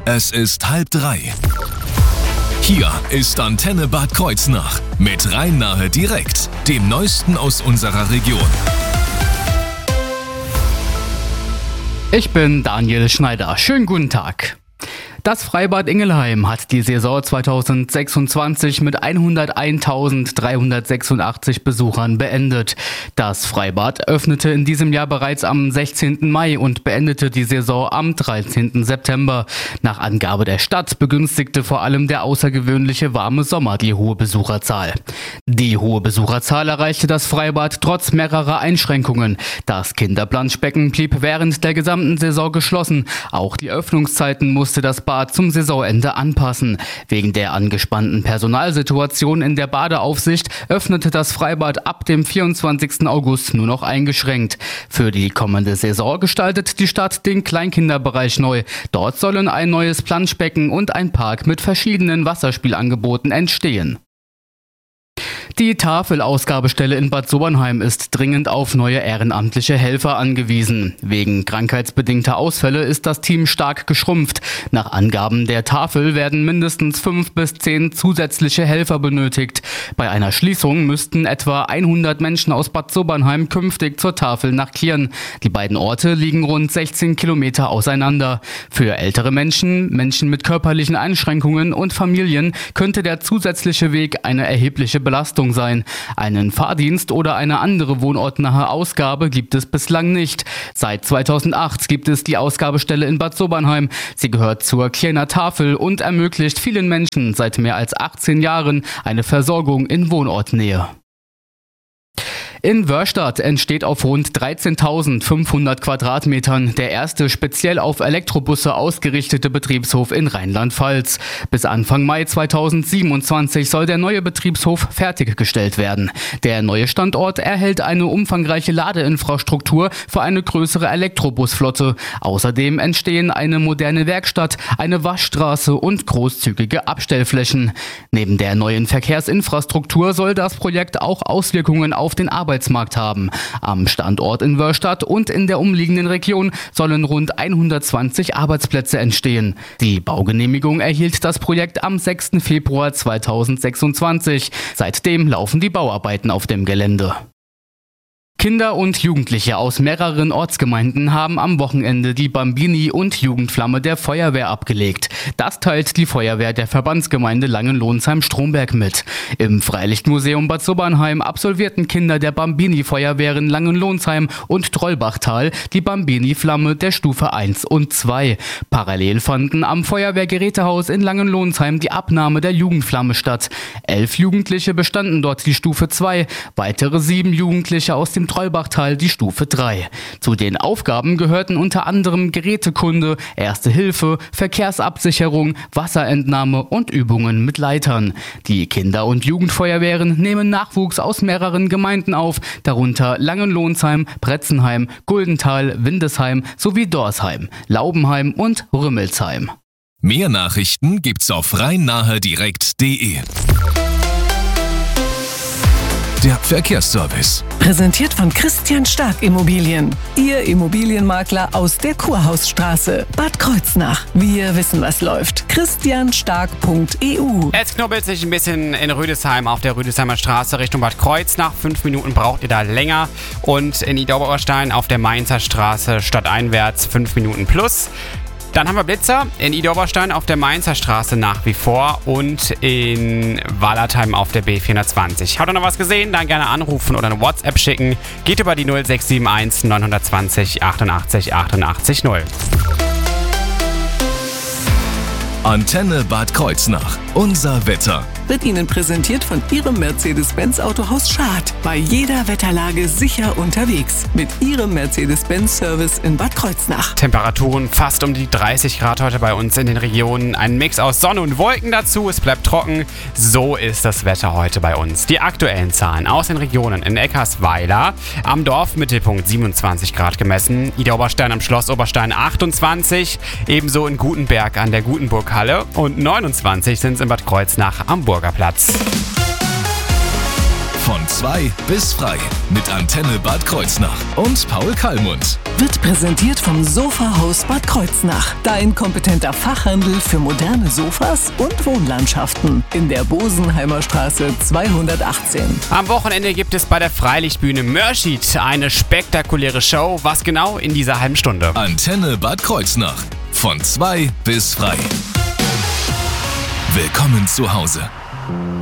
Es ist 2:30. Hier ist Antenne Bad Kreuznach mit Rhein-Nahe direkt, dem Neuesten aus unserer Region. Ich bin Daniel Schneider. Schönen guten Tag. Das Freibad Ingelheim hat die Saison 2026 mit 101.386 Besuchern beendet. Das Freibad öffnete in diesem Jahr bereits am 16. Mai und beendete die Saison am 13. September. Nach Angabe der Stadt begünstigte vor allem der außergewöhnliche warme Sommer die hohe Besucherzahl. Die hohe Besucherzahl erreichte das Freibad trotz mehrerer Einschränkungen. Das Kinderplanschbecken blieb während der gesamten Saison geschlossen. Auch die Öffnungszeiten musste das Bad zum Saisonende anpassen. Wegen der angespannten Personalsituation in der Badeaufsicht öffnete das Freibad ab dem 24. August nur noch eingeschränkt. Für die kommende Saison gestaltet die Stadt den Kleinkinderbereich neu. Dort sollen ein neues Planschbecken und ein Park mit verschiedenen Wasserspielangeboten entstehen. Die Tafelausgabestelle in Bad Sobernheim ist dringend auf neue ehrenamtliche Helfer angewiesen. Wegen krankheitsbedingter Ausfälle ist das Team stark geschrumpft. Nach Angaben der Tafel werden mindestens 5 bis 10 zusätzliche Helfer benötigt. Bei einer Schließung müssten etwa 100 Menschen aus Bad Sobernheim künftig zur Tafel nach Kirn. Die beiden Orte liegen rund 16 Kilometer auseinander. Für ältere Menschen, Menschen mit körperlichen Einschränkungen und Familien könnte der zusätzliche Weg eine erhebliche Belastung sein. Einen Fahrdienst oder eine andere wohnortnahe Ausgabe gibt es bislang nicht. Seit 2008 gibt es die Ausgabestelle in Bad Sobernheim. Sie gehört zur Kirner Tafel und ermöglicht vielen Menschen seit mehr als 18 Jahren eine Versorgung in Wohnortnähe. In Wörstadt entsteht auf rund 13.500 Quadratmetern der erste speziell auf Elektrobusse ausgerichtete Betriebshof in Rheinland-Pfalz. Bis Anfang Mai 2027 soll der neue Betriebshof fertiggestellt werden. Der neue Standort erhält eine umfangreiche Ladeinfrastruktur für eine größere Elektrobusflotte. Außerdem entstehen eine moderne Werkstatt, eine Waschstraße und großzügige Abstellflächen. Neben der neuen Verkehrsinfrastruktur soll das Projekt auch Auswirkungen auf den Arbeitsmarkt haben. Am Standort in Wörstadt und in der umliegenden Region sollen rund 120 Arbeitsplätze entstehen. Die Baugenehmigung erhielt das Projekt am 6. Februar 2026. Seitdem laufen die Bauarbeiten auf dem Gelände. Kinder und Jugendliche aus mehreren Ortsgemeinden haben am Wochenende die Bambini und Jugendflamme der Feuerwehr abgelegt. Das teilt die Feuerwehr der Verbandsgemeinde Langenlohnsheim-Stromberg mit. Im Freilichtmuseum Bad Sobernheim absolvierten Kinder der Bambini-Feuerwehren Langenlohnsheim und Trollbachtal die Bambini-Flamme der Stufe 1 und 2. Parallel fanden am Feuerwehrgerätehaus in Langenlohnsheim die Abnahme der Jugendflamme statt. 11 Jugendliche bestanden dort die Stufe 2, weitere 7 Jugendliche aus dem Trollbachtal die Stufe 3. Zu den Aufgaben gehörten unter anderem Gerätekunde, Erste Hilfe, Verkehrsabsicherung, Wasserentnahme und Übungen mit Leitern. Die Kinder- und Jugendfeuerwehren nehmen Nachwuchs aus mehreren Gemeinden auf, darunter Langenlohnsheim, Bretzenheim, Guldental, Windesheim sowie Dorsheim, Laubenheim und Rümmelsheim. Mehr Nachrichten gibt's auf rhein-nahe-direkt.de. Der Verkehrsservice. Präsentiert von Christian Stark Immobilien. Ihr Immobilienmakler aus der Kurhausstraße. Bad Kreuznach. Wir wissen, was läuft. christianstark.eu. Es knubbelt sich ein bisschen in Rüdesheim auf der Rüdesheimer Straße Richtung Bad Kreuznach. 5 Minuten braucht ihr da länger. Und in Idar-Oberstein auf der Mainzer Straße stadteinwärts 5 Minuten plus. Dann haben wir Blitzer in Idar-Oberstein auf der Mainzer Straße nach wie vor und in Wallertheim auf der B420. Habt ihr noch was gesehen? Dann gerne anrufen oder eine WhatsApp schicken. Geht über die 0671 920 88 88 0. Antenne Bad Kreuznach. Unser Wetter. Wird Ihnen präsentiert von Ihrem Mercedes-Benz Autohaus Schad. Bei jeder Wetterlage sicher unterwegs. Mit Ihrem Mercedes-Benz-Service in Bad Kreuznach. Temperaturen fast um die 30 Grad heute bei uns in den Regionen. Ein Mix aus Sonne und Wolken dazu. Es bleibt trocken. So ist das Wetter heute bei uns. Die aktuellen Zahlen aus den Regionen: in Eckersweiler am Dorfmittelpunkt 27 Grad gemessen. Idar-Oberstein am Schloss Oberstein 28. Ebenso in Gutenberg an der Gutenburghalle. Und 29 sind es in Bad Kreuznach am Burgerplatz. Von 2 bis frei mit Antenne Bad Kreuznach und Paul Kallmund. Wird präsentiert vom Sofahaus Bad Kreuznach. Dein kompetenter Fachhandel für moderne Sofas und Wohnlandschaften. In der Bosenheimer Straße 218. Am Wochenende gibt es bei der Freilichtbühne Mörschid eine spektakuläre Show. Was genau in dieser halben Stunde? Antenne Bad Kreuznach. Von 2 bis frei. Willkommen zu Hause.